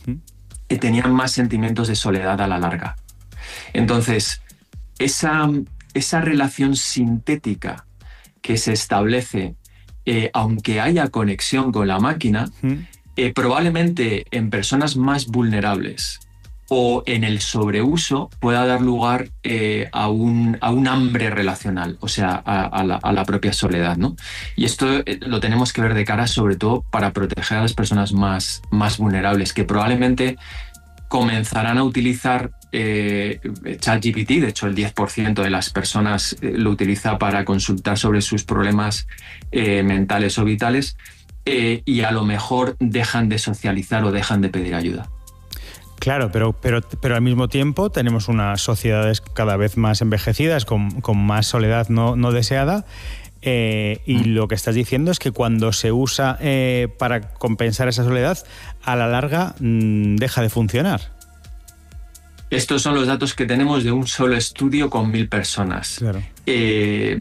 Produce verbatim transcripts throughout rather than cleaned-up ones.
eh, tenían más sentimientos de soledad a la larga. Entonces, esa, esa relación sintética que se establece, eh, aunque haya conexión con la máquina, mm. eh, probablemente en personas más vulnerables o en el sobreuso pueda dar lugar eh, a, un, a un hambre relacional, o sea, a, a, la, a la propia soledad, ¿no? Y esto eh, lo tenemos que ver de cara sobre todo para proteger a las personas más, más vulnerables, que probablemente comenzarán a utilizar eh, ChatGPT. De hecho, el diez por ciento de las personas eh, lo utiliza para consultar sobre sus problemas eh, mentales o vitales, eh, y a lo mejor dejan de socializar o dejan de pedir ayuda. Claro, pero, pero, pero al mismo tiempo tenemos unas sociedades cada vez más envejecidas, con, con más soledad no, no deseada, eh, y mm. lo que estás diciendo es que cuando se usa eh, para compensar esa soledad, a la larga mmm, deja de funcionar. Estos son los datos que tenemos de un solo estudio con mil personas. Claro. Eh,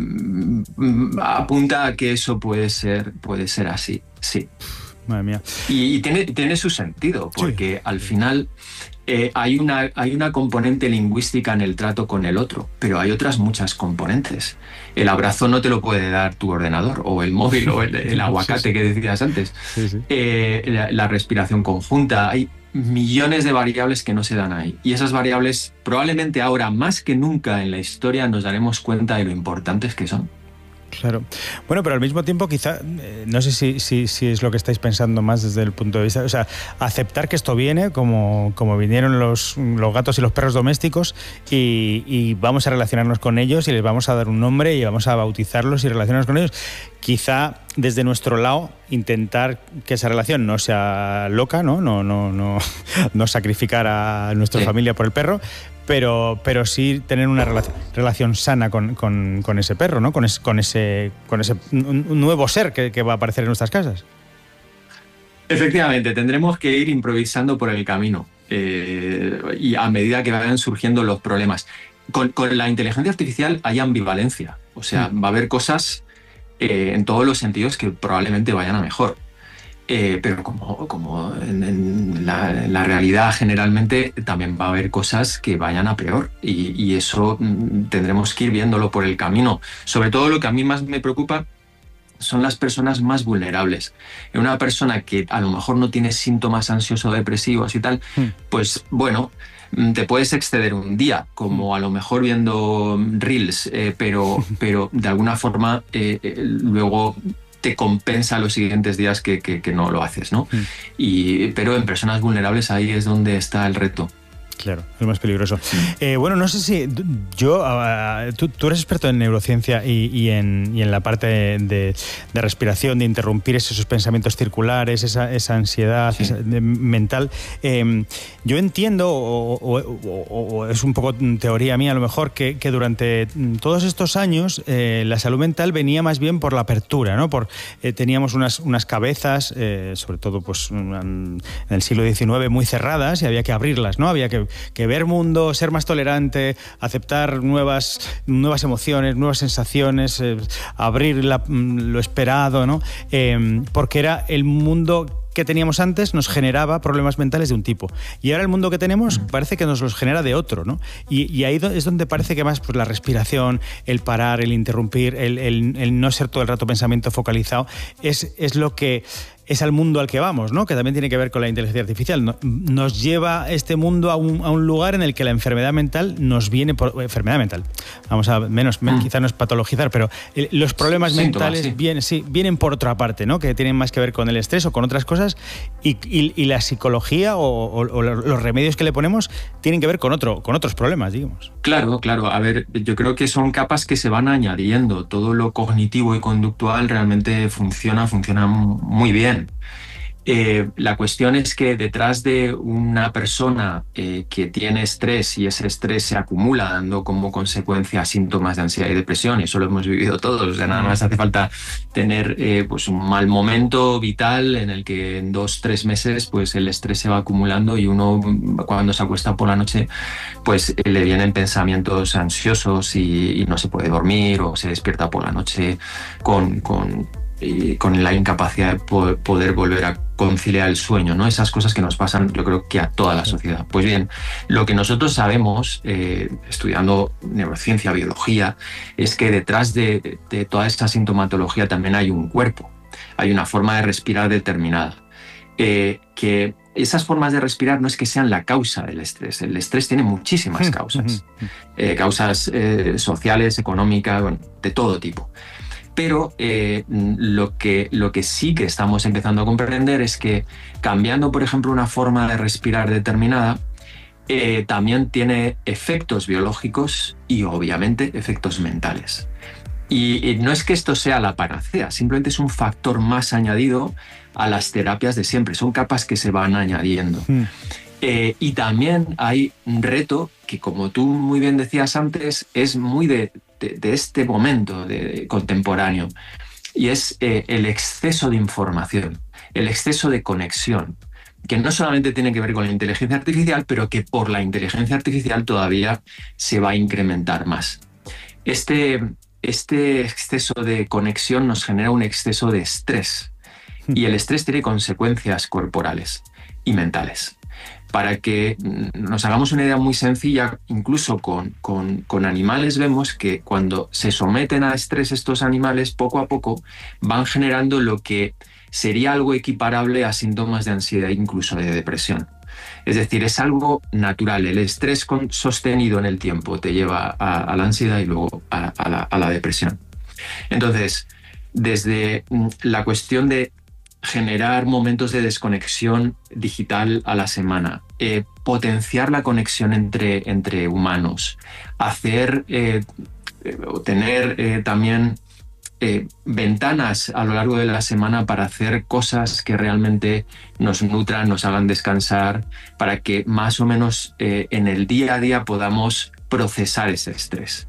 mmm, apunta a que eso puede ser, puede ser así, sí. Madre mía. Y, y tiene, tiene su sentido, porque sí. al final eh, hay, una, hay una componente lingüística en el trato con el otro, pero hay otras muchas componentes. El abrazo no te lo puede dar tu ordenador, o el móvil, o el, el aguacate sí, sí. que decías antes. Sí, sí. Eh, la, la respiración conjunta. Hay millones de variables que no se dan ahí. Y esas variables, probablemente ahora más que nunca en la historia, nos daremos cuenta de lo importantes que son. Claro. Bueno, pero al mismo tiempo quizá, eh, no sé si, si, si es lo que estáis pensando más desde el punto de vista, o sea, aceptar que esto viene como, como vinieron los, los gatos y los perros domésticos, y, y vamos a relacionarnos con ellos y les vamos a dar un nombre y vamos a bautizarlos y relacionarnos con ellos. Quizá desde nuestro lado intentar que esa relación no sea loca, no, no, no, no, no sacrificar a nuestra sí. familia por el perro, pero, pero sí tener una relación, relación sana con, con, con ese perro, ¿no? Con, es, con ese, con ese nuevo ser que, que va a aparecer en nuestras casas. Efectivamente, tendremos que ir improvisando por el camino, eh, y a medida que vayan surgiendo los problemas. Con, con la inteligencia artificial hay ambivalencia, o sea, mm. va a haber cosas eh, en todos los sentidos que probablemente vayan a mejor. Eh, pero como, como en, en, la, en la realidad generalmente también va a haber cosas que vayan a peor, y, y eso mm, tendremos que ir viéndolo por el camino. Sobre todo lo que a mí más me preocupa son las personas más vulnerables. Una persona que a lo mejor no tiene síntomas ansiosos o depresivos y tal, mm. pues bueno, te puedes exceder un día, como a lo mejor viendo reels, eh, pero, pero de alguna forma eh, eh, luego te compensa los siguientes días que, que, que no lo haces, ¿no? Mm. Y, pero en personas vulnerables ahí es donde está el reto. Claro, es más peligroso. Eh, bueno, no sé si yo, uh, tú, tú eres experto en neurociencia y, y, en, y en la parte de, de respiración, de interrumpir esos pensamientos circulares, esa, esa ansiedad sí. esa, de, mental. Eh, yo entiendo, o, o, o, o es un poco teoría mía a lo mejor, que, que durante todos estos años eh, la salud mental venía más bien por la apertura, ¿no? Por, eh, teníamos unas, unas cabezas, eh, sobre todo pues, en el siglo diecinueve, muy cerradas, y había que abrirlas, ¿no? Había que que ver mundo, ser más tolerante, aceptar nuevas, nuevas emociones, nuevas sensaciones, eh, abrir la, lo esperado, ¿no? Eh, porque era el mundo que teníamos antes nos generaba problemas mentales de un tipo, y ahora el mundo que tenemos parece que nos los genera de otro, ¿no? Y, y ahí es donde parece que más pues, la respiración, el parar, el interrumpir, el, el, el no ser todo el rato pensamiento focalizado, es, es lo que es al mundo al que vamos, ¿no? Que también tiene que ver con la inteligencia artificial. Nos lleva este mundo a un, a un lugar en el que la enfermedad mental nos viene por... Enfermedad mental. Vamos a menos, mm. quizá no es patologizar, pero los problemas Síntomas, mentales sí. Vienen, sí, vienen por otra parte, ¿no? Que tienen más que ver con el estrés o con otras cosas, y, y, y la psicología o, o, o los remedios que le ponemos tienen que ver con, otro, con otros problemas, digamos. Claro, claro. A ver, yo creo que son capas que se van añadiendo. Todo lo cognitivo y conductual realmente funciona, funciona muy bien. Eh, la cuestión es que detrás de una persona eh, que tiene estrés, y ese estrés se acumula dando como consecuencia síntomas de ansiedad y depresión, y eso lo hemos vivido todos, o sea, nada más hace falta tener eh, pues un mal momento vital en el que en dos, tres meses pues el estrés se va acumulando, y uno cuando se acuesta por la noche pues eh, le vienen pensamientos ansiosos y, y no se puede dormir, o se despierta por la noche con... con y con la incapacidad de po- poder volver a conciliar el sueño, ¿no? Esas cosas que nos pasan, yo creo que a toda la sociedad. Pues bien, lo que nosotros sabemos, eh, estudiando neurociencia, biología, es que detrás de, de toda esta sintomatología también hay un cuerpo, hay una forma de respirar determinada. Eh, que esas formas de respirar no es que sean la causa del estrés. El estrés tiene muchísimas causas. Eh, causas eh, sociales, económicas, bueno, de todo tipo. Pero eh, lo, que, lo que sí que estamos empezando a comprender es que cambiando, por ejemplo, una forma de respirar determinada, eh, también tiene efectos biológicos y, obviamente, efectos mentales. Y, y no es que esto sea la panacea, simplemente es un factor más añadido a las terapias de siempre. Son capas que se van añadiendo. Mm. Eh, y también hay un reto que, como tú muy bien decías antes, es muy de, de, de este momento de, de contemporáneo. Y es eh, el exceso de información, el exceso de conexión, que no solamente tiene que ver con la inteligencia artificial, pero que por la inteligencia artificial todavía se va a incrementar más. Este... Este exceso de conexión nos genera un exceso de estrés y el estrés tiene consecuencias corporales y mentales. Para que nos hagamos una idea muy sencilla, incluso con, con, con animales vemos que cuando se someten a estrés estos animales, poco a poco van generando lo que sería algo equiparable a síntomas de ansiedad, incluso de depresión. Es decir, es algo natural. El estrés con, sostenido en el tiempo te lleva a, a la ansiedad y luego a, a, la, a la depresión. Entonces, desde la cuestión de generar momentos de desconexión digital a la semana, eh, potenciar la conexión entre, entre humanos, hacer eh, o tener eh, también Eh, ventanas a lo largo de la semana para hacer cosas que realmente nos nutran, nos hagan descansar, para que más o menos eh, en el día a día podamos procesar ese estrés.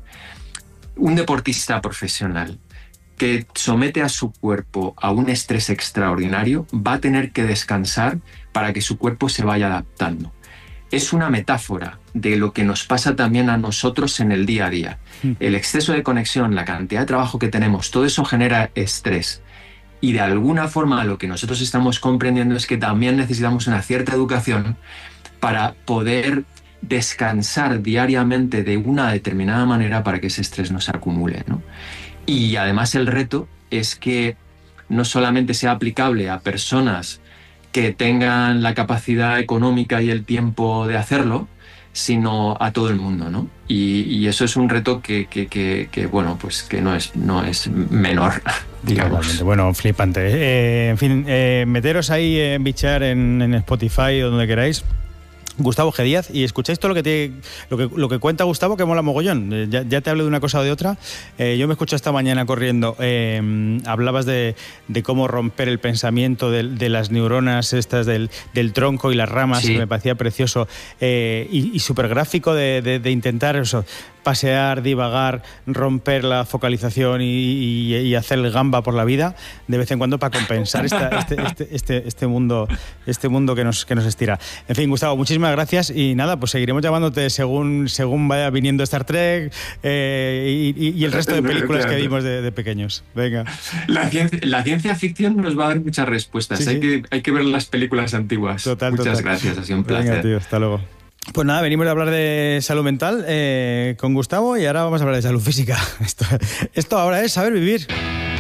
Un deportista profesional que somete a su cuerpo a un estrés extraordinario va a tener que descansar para que su cuerpo se vaya adaptando. Es una metáfora de lo que nos pasa también a nosotros en el día a día. El exceso de conexión, la cantidad de trabajo que tenemos, todo eso genera estrés. Y de alguna forma lo que nosotros estamos comprendiendo es que también necesitamos una cierta educación para poder descansar diariamente de una determinada manera para que ese estrés no se acumule, ¿no? Y además el reto es que no solamente sea aplicable a personas que tengan la capacidad económica y el tiempo de hacerlo, sino a todo el mundo, ¿no? Y, y eso es un reto que, que, que, que, bueno, pues que no es, no es menor, digamos. Totalmente. Bueno, flipante. Eh, en fin, eh, meteros ahí en bichear en, en Spotify o donde queráis. Gustavo G. Díaz, y escucháis todo lo que, te, lo que lo que cuenta Gustavo, que mola mogollón. Eh, ya, ya te hablé de una cosa o de otra. Eh, yo me escuché esta mañana corriendo. Eh, hablabas de, de cómo romper el pensamiento de, de las neuronas estas del, del tronco y las ramas, sí. Que me parecía precioso. Eh, y y súper gráfico de, de, de intentar eso, pasear, divagar, romper la focalización y, y, y hacer el gamba por la vida de vez en cuando para compensar esta, este, este, este, este mundo, este mundo que nos, que nos estira. En fin, Gustavo, muchísimas gracias y nada, pues seguiremos llamándote según, según vaya viniendo Star Trek eh, y, y el resto de películas que vimos de, de pequeños. Venga. La ciencia, la ciencia ficción nos va a dar muchas respuestas. Sí, hay, sí. Que, hay que ver las películas antiguas. Total, Muchas total. gracias, ha sido un placer. Venga, tío, hasta luego. Pues nada, venimos de hablar de salud mental eh, con Gustavo y ahora vamos a hablar de salud física. Esto, esto ahora es saber vivir.